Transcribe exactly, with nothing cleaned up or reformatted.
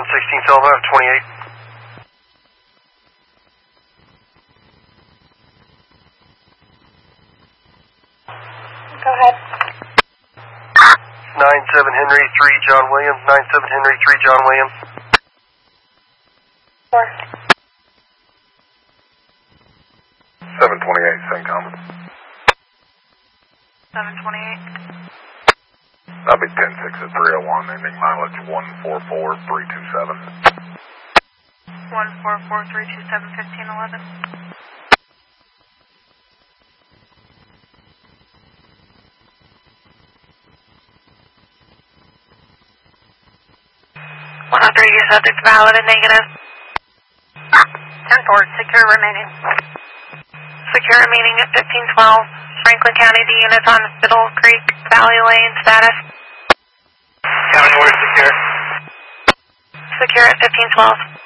sixteen twelve, I have twenty-eight. Go ahead. nine seven Henry, three John Williams. nine seven Henry, three John Williams. Four. seven twenty-eight, same comment. seven twenty-eight. That'll be ten six at three oh one, ending mileage one four four three two seven. one four four three two seven, fifteen eleven. one oh three, your subject valid and negative. ten four, secure remaining. Secure remaining at fifteen twelve. Franklin County, the units on Fiddle Creek Valley Lane, status. County order secure. Secure at fifteen twelve.